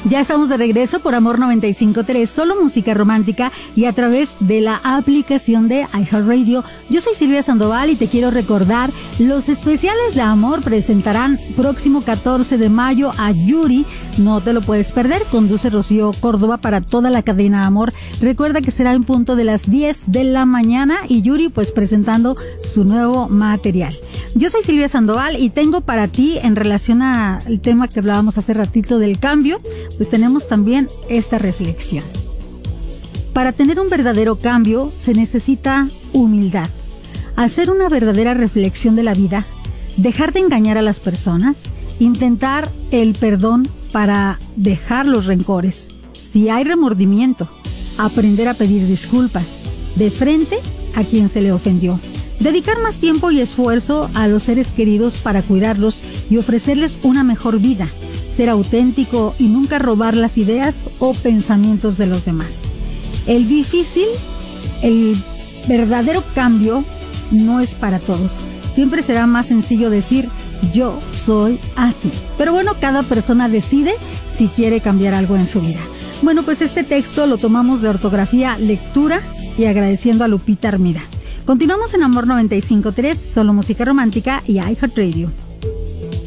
Ya estamos de regreso por Amor 95.3, solo música romántica y a través de la aplicación de iHeartRadio. Yo soy Silvia Sandoval y te quiero recordar, los especiales de Amor presentarán próximo 14 de mayo a Yuri. No te lo puedes perder, conduce Rocío Córdoba para toda la cadena Amor. Recuerda que será en punto de las 10 de la mañana y Yuri pues presentando su nuevo material. Yo soy Silvia Sandoval y tengo para ti, en relación al tema que hablábamos hace ratito del cambio, pues tenemos también esta reflexión. Para tener un verdadero cambio se necesita humildad, hacer una verdadera reflexión de la vida, dejar de engañar a las personas, intentar el perdón para dejar los rencores. Si hay remordimiento, aprender a pedir disculpas de frente a quien se le ofendió. Dedicar más tiempo y esfuerzo a los seres queridos para cuidarlos y ofrecerles una mejor vida. Ser auténtico y nunca robar las ideas o pensamientos de los demás. El verdadero cambio no es para todos. Siempre será más sencillo decir yo soy así. Pero bueno, cada persona decide si quiere cambiar algo en su vida. Bueno, pues este texto lo tomamos de Ortografía Lectura y agradeciendo a Lupita Armida. Continuamos en Amor 95.3, solo música romántica y iHeartRadio.